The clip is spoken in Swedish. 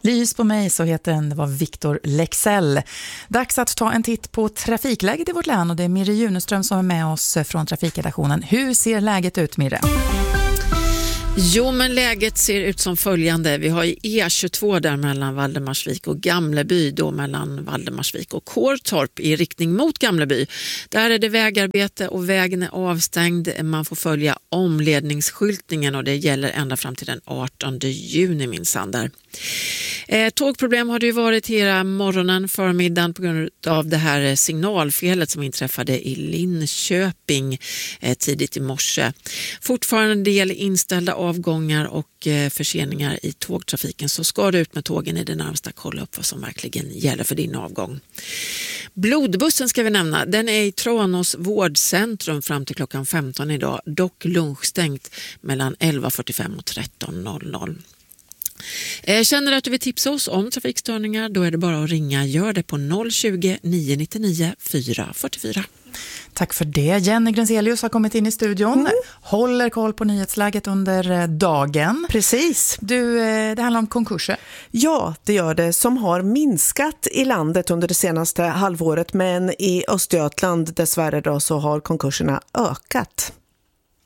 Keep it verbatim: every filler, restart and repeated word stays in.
Lys på mig, så heter den. Det var Victor Lexell. Dags att ta en titt på trafikläget i vårt län, och det är Mirre Juneström som är med oss från trafikredaktionen. Hur ser läget ut, Mirre? Jo, men läget ser ut som följande. Vi har E tjugotvå där mellan Valdemarsvik och Gamleby, då mellan Valdemarsvik och Kårtorp i riktning mot Gamleby. Där är det vägarbete och vägen är avstängd. Man får följa omledningsskyltningen och det gäller ända fram till den artonde juni minsann där. Eh, tågproblem har det ju varit hela morgonen, förmiddagen på grund av det här signalfelet som inträffade i Linköping eh, tidigt i morse. Fortfarande en del inställda avgångar och eh, förseningar i tågtrafiken, så ska du ut med tågen i det närmsta, kolla upp vad som verkligen gäller för din avgång. Blodbussen ska vi nämna, den är i Tranås vårdcentrum fram till klockan femton idag, dock lunchstängt mellan elva fyrtiofem och tretton noll noll. Känner du att du vill tipsa oss om trafikstörningar, då är det bara att ringa. Gör det på noll tjugo, nio nittionio, fyra fyrtiofyra. Tack för det. Jenny Grenselius har kommit in i studion. Mm. Håller koll på nyhetsläget under dagen. Precis. Du, det handlar om konkurser. Ja, det gör det. Som har minskat i landet under det senaste halvåret. Men i Östergötland dessvärre då så har konkurserna ökat.